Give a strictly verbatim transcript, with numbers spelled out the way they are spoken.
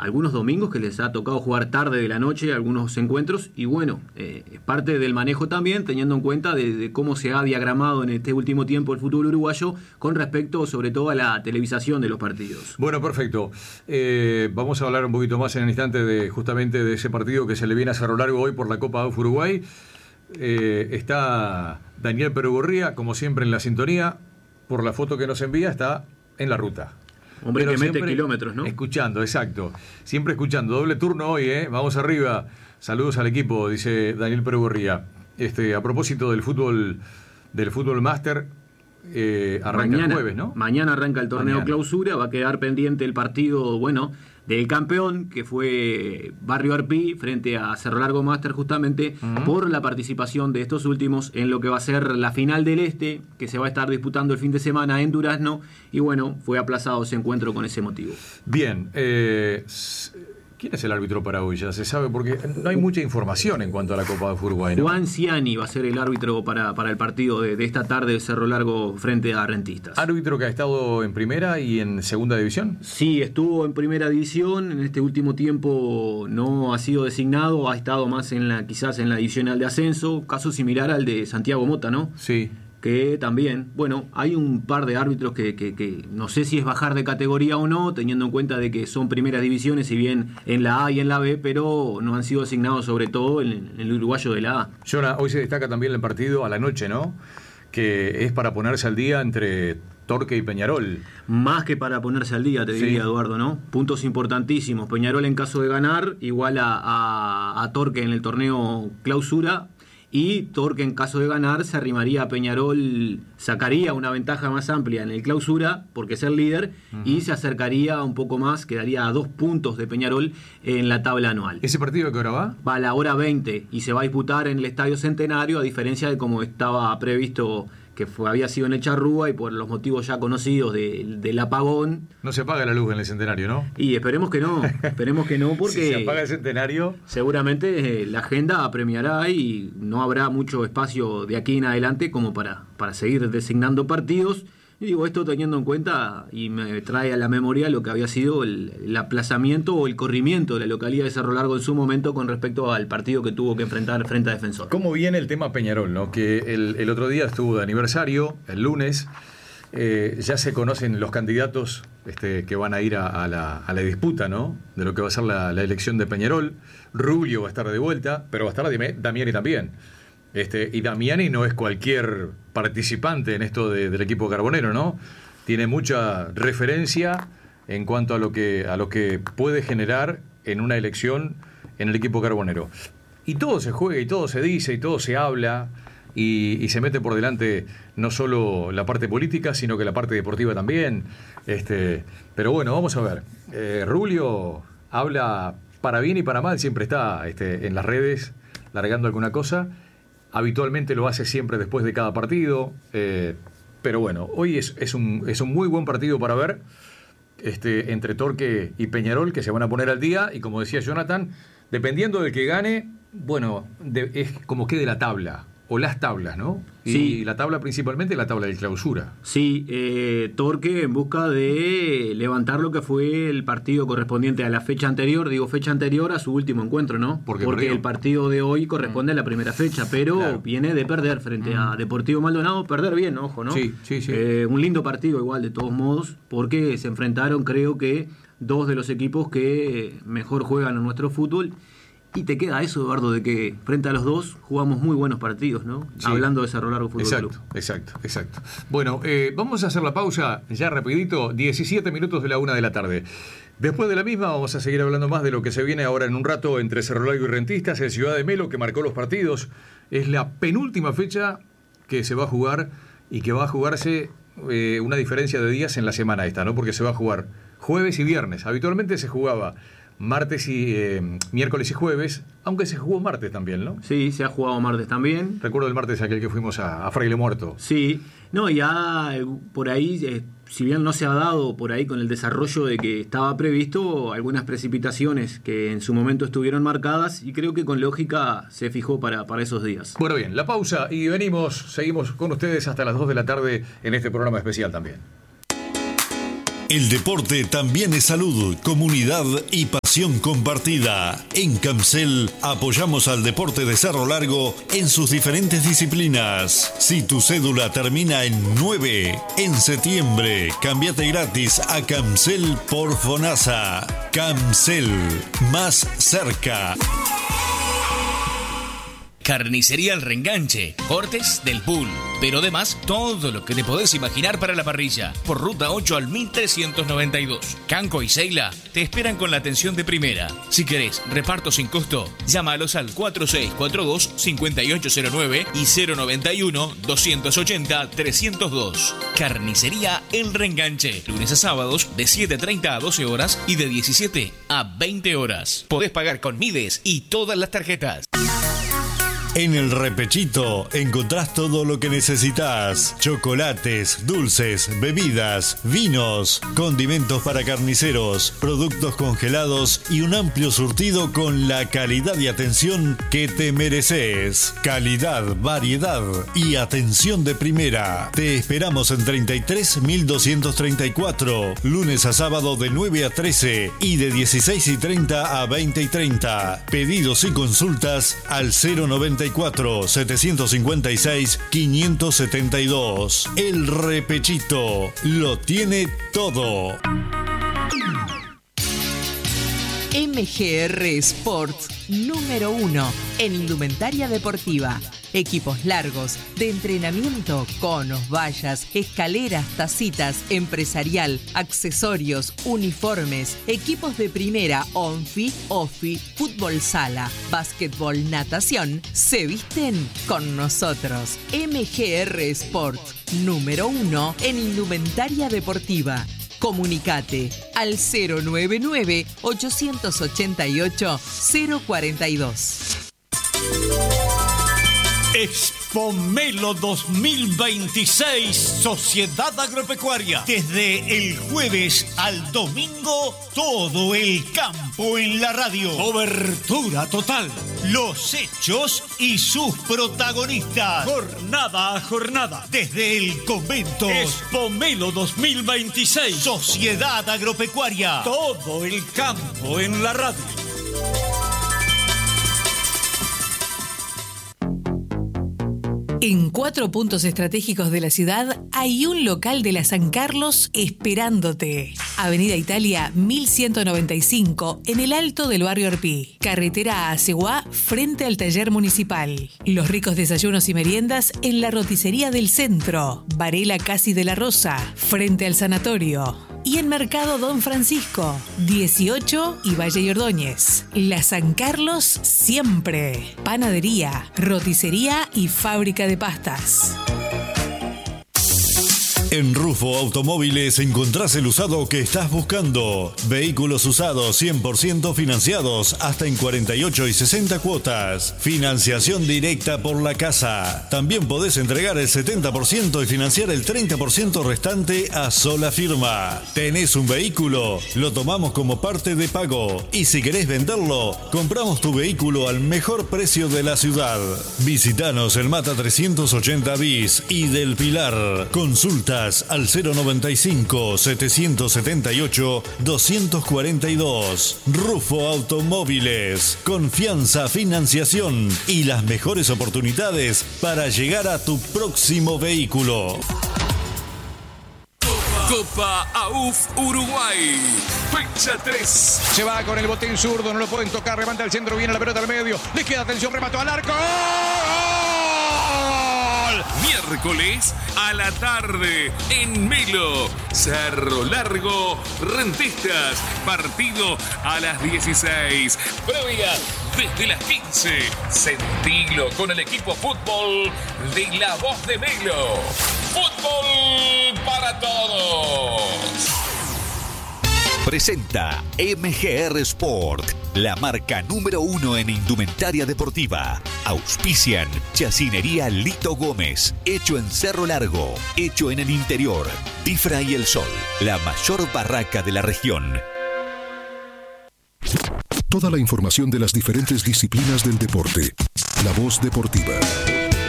algunos domingos que les ha tocado jugar tarde de la noche algunos encuentros, y bueno, eh, es parte del manejo también, teniendo en cuenta de, de cómo se ha diagramado en este último tiempo el fútbol uruguayo con respecto sobre todo a la televisación de los partidos. Bueno, perfecto. Eh, vamos a hablar un poquito más en el instante de justamente de ese partido que se le viene a Cerro Largo hoy por la Copa A U F Uruguay. Eh, está Daniel Perugorría, como siempre en la sintonía. Por la foto que nos envía, está en la ruta. Hombre, que mete kilómetros, ¿no? Escuchando, exacto. Siempre escuchando. Doble turno hoy, ¿eh? Vamos arriba. Saludos al equipo, dice Daniel Perugorría. Este, a propósito del fútbol, del fútbol máster, eh, arranca mañana, el jueves, ¿no? Mañana arranca el torneo mañana. Clausura. Va a quedar pendiente el partido, bueno, del campeón, que fue Barrio Arpí, frente a Cerro Largo Máster, justamente uh-huh. por la participación de estos últimos en lo que va a ser la final del Este, que se va a estar disputando el fin de semana en Durazno, y bueno, fue aplazado ese encuentro con ese motivo. Bien, eh, ¿quién es el árbitro para hoy? Ya se sabe, porque no hay mucha información en cuanto a la Copa de Uruguay, ¿no? Juan Ciani va a ser el árbitro para, para el partido de, de esta tarde de Cerro Largo frente a Rentistas. ¿Árbitro que ha estado en primera y en segunda división? Sí, estuvo en primera división, en este último tiempo no ha sido designado, ha estado más en la quizás en la divisional de ascenso, caso similar al de Santiago Mota, ¿no? Sí. Que también, bueno, hay un par de árbitros que, que, que no sé si es bajar de categoría o no, teniendo en cuenta de que son primeras divisiones, si bien en la A y en la B, pero no han sido asignados sobre todo en, en el uruguayo de la A. Jonah, hoy se destaca también el partido a la noche, ¿no? Que es para ponerse al día entre Torque y Peñarol. Más que para ponerse al día, te diría, sí. Eduardo, ¿no? Puntos importantísimos. Peñarol en caso de ganar, igual a, a, a Torque en el torneo Clausura. Y Torque en caso de ganar se arrimaría a Peñarol, sacaría una ventaja más amplia en el Clausura porque es el líder, uh-huh. y se acercaría un poco más, quedaría a dos puntos de Peñarol en la tabla anual. ¿Ese partido a qué hora va? Va a la hora veinte y se va a disputar en el Estadio Centenario, a diferencia de como estaba previsto, que fue, había sido en el Charrúa, y por los motivos ya conocidos de, del apagón. No se apaga la luz en el Centenario, ¿no? Y esperemos que no, esperemos que no, porque si se apaga el Centenario, seguramente eh, la agenda apremiará y no habrá mucho espacio de aquí en adelante como para, para seguir designando partidos. Y digo esto teniendo en cuenta, y me trae a la memoria lo que había sido el, el aplazamiento o el corrimiento de la localidad de Cerro Largo en su momento con respecto al partido que tuvo que enfrentar frente a Defensor. ¿Cómo viene el tema Peñarol, no? Que el, el otro día estuvo de aniversario, el lunes, eh, ya se conocen los candidatos este, que van a ir a, a, la, a la disputa, ¿no? De lo que va a ser la, la elección de Peñarol. Rubio va a estar de vuelta, pero va a estar Damiani también. Este, y Damiani no es cualquier participante en esto de, del equipo carbonero, ¿no? Tiene mucha referencia en cuanto a lo que a lo que puede generar en una elección en el equipo carbonero. Y todo se juega, y todo se dice, y todo se habla, y, y se mete por delante no solo la parte política, sino que la parte deportiva también. Este, pero bueno, vamos a ver. Eh, Rubio habla para bien y para mal, siempre está este, en las redes largando alguna cosa. Habitualmente lo hace siempre después de cada partido, eh, pero bueno, hoy es, es, un, es un muy buen partido para ver, este, entre Torque y Peñarol, que se van a poner al día, y como decía Jonathan, dependiendo del que gane, bueno, de, es como quede la tabla, o las tablas, ¿no? Y sí. La tabla principalmente la tabla de Clausura. Sí, eh, Torque en busca de levantar lo que fue el partido correspondiente a la fecha anterior, digo fecha anterior a su último encuentro, ¿no? Porque, Porque el partido de hoy corresponde mm. a la primera fecha, pero claro. viene de perder frente mm. a Deportivo Maldonado, perder bien, ojo, ¿no? Sí, sí, sí. Eh, un lindo partido igual de todos modos, porque se enfrentaron, creo que, dos de los equipos que mejor juegan en nuestro fútbol. Y te queda eso, Eduardo, de que frente a los dos jugamos muy buenos partidos, ¿no? Sí. Hablando de Cerro Largo Fútbol Exacto, Club. exacto, exacto. Bueno, eh, vamos a hacer la pausa ya rapidito, diecisiete minutos de la una de la tarde. Después de la misma vamos a seguir hablando más de lo que se viene ahora en un rato entre Cerro Largo y Rentistas, el Ciudad de Melo, que marcó los partidos. Es la penúltima fecha que se va a jugar y que va a jugarse eh, una diferencia de días en la semana esta, ¿no? Porque se va a jugar jueves y viernes. Habitualmente se jugaba martes y eh, miércoles y jueves, aunque se jugó martes también, ¿no? Sí, se ha jugado martes también. Recuerdo el martes aquel que fuimos a, a Fraile Muerto. Sí, no, ya eh, por ahí, eh, si bien no se ha dado por ahí con el desarrollo de que estaba previsto, algunas precipitaciones que en su momento estuvieron marcadas, y creo que con lógica se fijó para, para esos días. Bueno, bien, la pausa y venimos, seguimos con ustedes hasta las dos de la tarde en este programa especial también. El deporte también es salud, comunidad y pasión. pasión compartida. En Camcel apoyamos al deporte de Cerro Largo en sus diferentes disciplinas. Si tu cédula termina en nueve, en septiembre, cámbiate gratis a Camcel por FONASA. Camcel, más cerca. Carnicería El Reenganche, cortes del Bull, pero además todo lo que te podés imaginar para la parrilla. Por Ruta ocho al mil trescientos noventa y dos. Canco y Seila te esperan con la atención de primera. Si querés reparto sin costo, llámalos al cuatro seis cuatro dos, cinco ocho cero nueve y cero noventa y uno, doscientos ochenta, trescientos dos. Carnicería El Reenganche, lunes a sábados de siete treinta a doce horas y de diecisiete a veinte horas. Podés pagar con Mides y todas las tarjetas. En el Repechito encontrás todo lo que necesitas: chocolates, dulces, bebidas, vinos, condimentos para carniceros, productos congelados y un amplio surtido con la calidad y atención que te mereces. Calidad, variedad y atención de primera. Te esperamos en treinta y tres mil doscientos treinta y cuatro, lunes a sábado de nueve a trece y de dieciséis y treinta a veinte y treinta. Pedidos y consultas al cero noventa y cuatro, setecientos cincuenta y seis, quinientos setenta y dos. El Repechito lo tiene todo. M G R Sports, número uno en indumentaria deportiva. Equipos largos, de entrenamiento, conos, vallas, escaleras, tacitas, empresarial, accesorios, uniformes, equipos de primera, onfi, ofi, fútbol sala, básquetbol, natación, se visten con nosotros. M G R Sport, número uno en indumentaria deportiva. Comunicate al cero nueve nueve, ochocientos ochenta y ocho, cero cuarenta y dos. Expomelo dos mil veintiséis, Sociedad Agropecuaria. Desde el jueves al domingo, todo el campo en la radio. Cobertura total. Los hechos y sus protagonistas. Jornada a jornada. Desde el convento. Expomelo dos mil veintiséis, Sociedad Agropecuaria. Todo el campo en la radio. En cuatro puntos estratégicos de la ciudad hay un local de la San Carlos esperándote. Avenida Italia mil ciento noventa y cinco, en el alto del barrio Arpí. Carretera a Aceguá, frente al taller municipal. Los ricos desayunos y meriendas en la roticería del centro. Varela Casi de la Rosa, frente al sanatorio. Y en Mercado Don Francisco, dieciocho y Valle y Ordóñez. La San Carlos siempre. Panadería, roticería y fábrica de pastas. En Rufo Automóviles encontrás el usado que estás buscando. Vehículos usados cien por ciento financiados hasta en cuarenta y ocho y sesenta cuotas. Financiación directa por la casa. También podés entregar el setenta por ciento y financiar el treinta por ciento restante a sola firma. ¿Tenés un vehículo? Lo tomamos como parte de pago. Y si querés venderlo, compramos tu vehículo al mejor precio de la ciudad. Visitanos en Mata trescientos ochenta bis y del Pilar. Consulta al cero noventa y cinco, setecientos setenta y ocho, doscientos cuarenta y dos. Rufo Automóviles. Confianza, financiación y las mejores oportunidades para llegar a tu próximo vehículo. Copa A U F Uruguay, fecha tres. Se va con el botín zurdo, no lo pueden tocar, levanta el centro, viene la pelota al medio, le queda atención, remató al arco. ¡Gol! Miércoles a la tarde en Melo, Cerro Largo, Rentistas, partido a las dieciséis. Previa desde las quince. Sentilo con el equipo fútbol de La Voz de Melo. Fútbol para todos. Presenta M G R Sport, la marca número uno en indumentaria deportiva. Auspician Chacinería Lito Gómez, hecho en Cerro Largo, hecho en el interior. Tifra y El Sol, la mayor barraca de la región. Toda la información de las diferentes disciplinas del deporte. La Voz Deportiva.